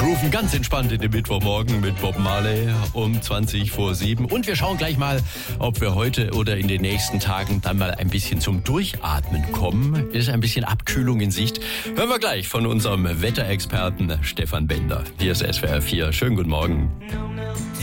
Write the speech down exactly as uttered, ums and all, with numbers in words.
grooven ganz entspannt in den Mittwochmorgen mit Bob Marley um zwanzig vor sieben. Und wir schauen gleich mal, ob wir heute oder in den nächsten Tagen dann mal ein bisschen zum Durchatmen kommen. Ist ein bisschen Abkühlung in Sicht. Hören wir gleich von unserem Wetterexperten Stefan Bender. Hier ist S W R vier. Schönen guten Morgen.